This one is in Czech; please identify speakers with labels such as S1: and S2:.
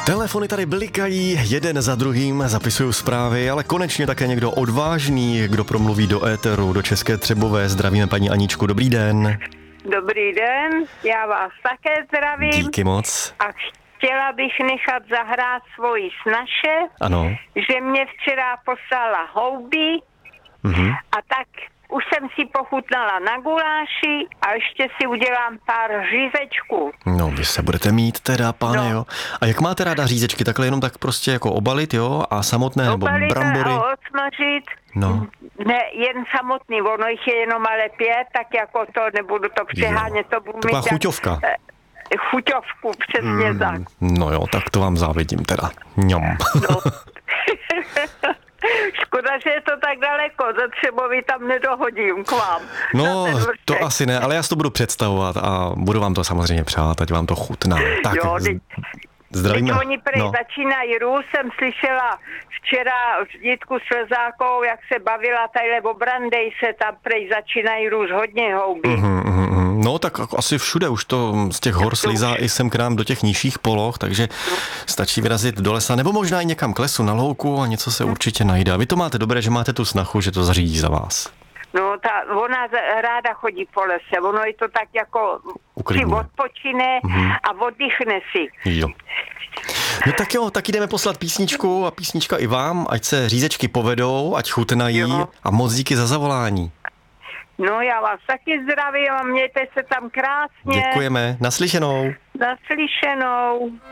S1: Telefony tady blikají jeden za druhým, zapisuju zprávy, ale konečně také někdo odvážný, kdo promluví do éteru, do České Třebové. Zdravíme paní Aničku, dobrý den.
S2: Dobrý den, já vás také zdravím.
S1: Díky moc.
S2: A chtěla bych nechat zahrát svoji snaše,
S1: Ano.
S2: že mě včera poslala houby a tak už jsem si pochutnala na guláši a ještě si udělám pár řízečků.
S1: No, vy se budete mít teda, pane,
S2: No.
S1: jo. A jak máte ráda řízečky? Takhle jenom tak prostě jako obalit, jo? A samotné, nebo
S2: Obalit
S1: brambory?
S2: a odsmažit.
S1: No.
S2: Ne, jen samotný, ono jich je jenom ale 5, tak jako to nebudu to přehánět, to budu
S1: Taková
S2: mít
S1: chuťovka.
S2: chuťovku, přesně tak.
S1: No jo, tak to vám závidím teda. Ňom.
S2: No. Škoda, že je to tak daleko, ze Třebovy tam nedohodím k vám.
S1: No,
S2: Na ten vršek.
S1: to asi ne, ale já si to budu představovat a budu vám to samozřejmě přát, ať vám to chutná. Tak,
S2: Jo,
S1: zdravíme.
S2: teď oni prej začínají růst, jsem slyšela včera v Dítku Slezákou, jak se bavila tadyhle o Brandejse, tam prej začínají růst hodně houby.
S1: No tak asi všude už to z těch hor slízá i sem k nám do těch nižších poloh, takže stačí vyrazit do lesa, nebo možná i někam k lesu na louku a něco se určitě najde. A vy to máte dobré, že máte tu snachu, že to zařídí za vás.
S2: No, ona ráda chodí po lese, ono je to tak jako si
S1: Uklidňuje.
S2: odpočine a oddychne si.
S1: Jo. No tak jo, tak jdeme poslat písničku a písnička i vám, ať se řízečky povedou, ať chutnají
S2: Jo.
S1: a moc díky za zavolání.
S2: No, já vás taky zdravím a mějte se tam krásně.
S1: Děkujeme, naslyšenou.
S2: Naslyšenou.